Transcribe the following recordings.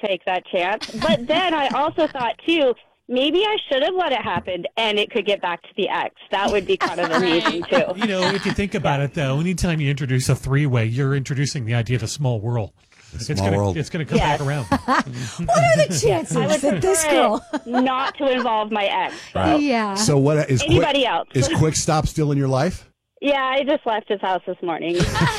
take that chance. But then I also thought, too, maybe I should have let it happen and it could get back to the ex. That would be kind of amazing, too. You know, if you think about it, though, anytime you introduce a three-way, you're introducing the idea of a small world. It's going to come back around. What are the chances that this girl not to involve my ex? Right. Yeah. So what is anybody else? Is Quick Stop still in your life? Yeah, I just left his house this morning.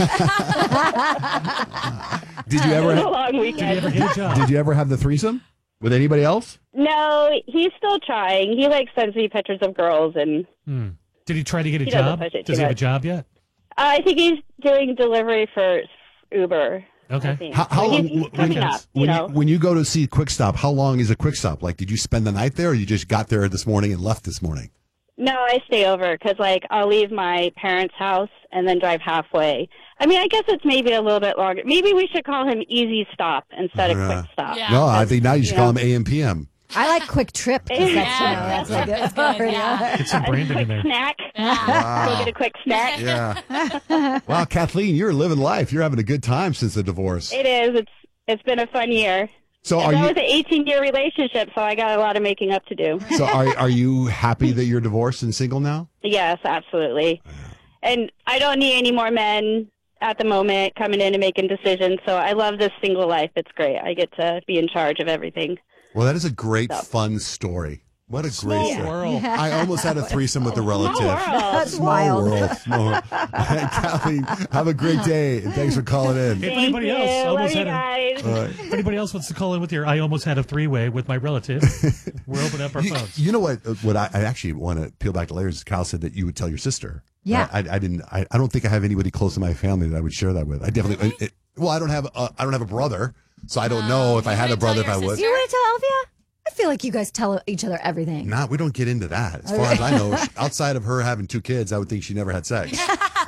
Did you ever? It was a long weekend. Did you ever have the threesome with anybody else? No, he's still trying. He sends me pictures of girls and. Did he try to get a job? Does he have a job yet? I think he's doing delivery for Uber. Okay. How long? When you go to see Quick Stop, how long is a Quick Stop? Like, did you spend the night there, or you just got there this morning and left this morning? No, I stay over because, I'll leave my parents' house and then drive halfway. I mean, I guess it's maybe a little bit longer. Maybe we should call him Easy Stop instead of Quick Stop. Yeah. No, I think now you should call him AM PM. I like Quick Trip. That's good. Get some branding in there. Snack. Go get a quick snack. Yeah. Wow, Kathleen, you're living life. You're having a good time since the divorce. It is. It's been a fun year. So that was an 18-year relationship, so I got a lot of making up to do. So are you happy that you're divorced and single now? Yes, absolutely. And I don't need any more men at the moment coming in and making decisions, so I love this single life. It's great. I get to be in charge of everything. Well, that is a great, fun story. What a great world. Yeah. I almost had a threesome with a relative. That's Small wild. world. Small world. Kathleen, have a great day, and thanks for calling in. If anybody else Love you guys. if anybody else wants to call in with your I almost had a three-way with my relative, we're opening up our phones. You know what I actually want to peel back the layers is Kyle said that you would tell your sister. Yeah. I don't think I have anybody close to my family that I would share that with. I definitely I don't have a brother, so I don't know if I had a brother if I would. You want to tell Elvia? I feel like you guys tell each other everything. Nah, we don't get into that. As far as I know, outside of her having 2 kids, I would think she never had sex.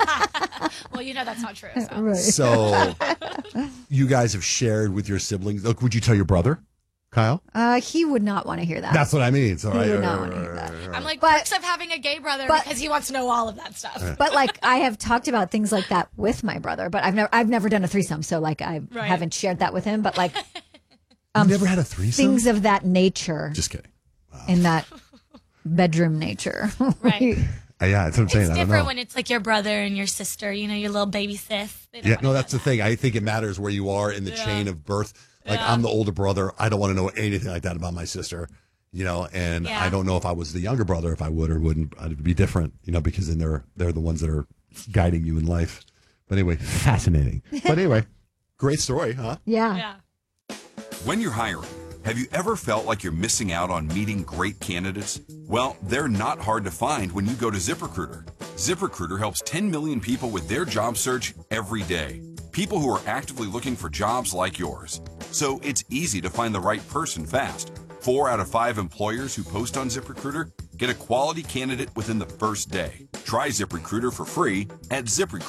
Well, that's not true. So, Right. So you guys have shared with your siblings. Look, would you tell your brother, Kyle? He would not want to hear that. That's what I mean. So He would not want to hear that. I'm like, perks of having a gay brother because he wants to know all of that stuff. But I have talked about things like that with my brother, but I've never done a threesome, so I haven't shared that with him. But you never had a threesome? Things of that nature. Just kidding. Wow. In that bedroom nature. Right. Yeah, that's what I'm saying. It's I don't different know. when it's like your brother and your sister, your little baby sis. Yeah, no, that's the thing. I think it matters where you are in the chain of birth. I'm the older brother. I don't want to know anything like that about my sister, and I don't know if I was the younger brother, if I would or wouldn't. It'd be different, because then they're the ones that are guiding you in life. But anyway, fascinating. But anyway, great story, huh? Yeah. When you're hiring, have you ever felt like you're missing out on meeting great candidates? Well, they're not hard to find when you go to ZipRecruiter. ZipRecruiter helps 10 million people with their job search every day. People who are actively looking for jobs like yours. So it's easy to find the right person fast. 4 out of 5 employers who post on ZipRecruiter get a quality candidate within the first day. Try ZipRecruiter for free at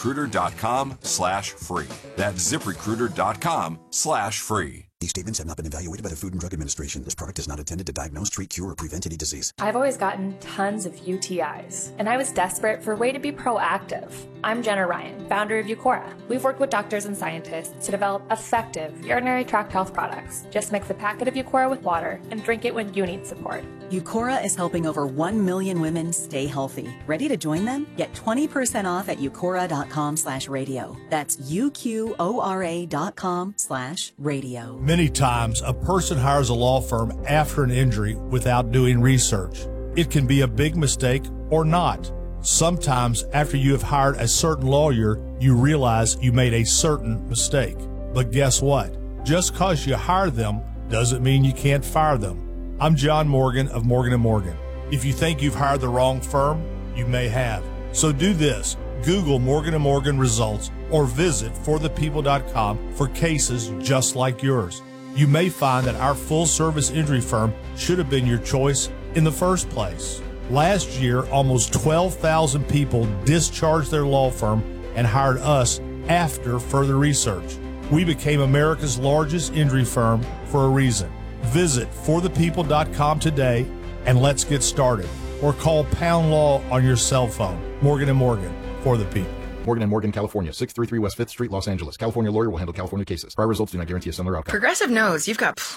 ZipRecruiter.com/free. That's ZipRecruiter.com/free. These statements have not been evaluated by the Food and Drug Administration. This product is not intended to diagnose, treat, cure, or prevent any disease. I've always gotten tons of UTIs, and I was desperate for a way to be proactive. I'm Jenna Ryan, founder of Eucora. We've worked with doctors and scientists to develop effective urinary tract health products. Just mix a packet of Eucora with water and drink it when you need support. Eucora is helping over 1 million women stay healthy. Ready to join them? Get 20% off at eucora.com/radio. That's UQORA.com/radio. Many times, a person hires a law firm after an injury without doing research. It can be a big mistake or not. Sometimes, after you have hired a certain lawyer, you realize you made a certain mistake. But guess what? Just because you hire them doesn't mean you can't fire them. I'm John Morgan of Morgan & Morgan. If you think you've hired the wrong firm, you may have. So do this. Google Morgan & Morgan results or visit forthepeople.com for cases just like yours. You may find that our full-service injury firm should have been your choice in the first place. Last year, almost 12,000 people discharged their law firm and hired us after further research. We became America's largest injury firm for a reason. Visit forthepeople.com today and let's get started. Or call Pound Law on your cell phone. Morgan & Morgan, for the people. Morgan & Morgan, California, 633 West 5th Street, Los Angeles. California lawyer will handle California cases. Prior results do not guarantee a similar outcome. Progressive knows you've got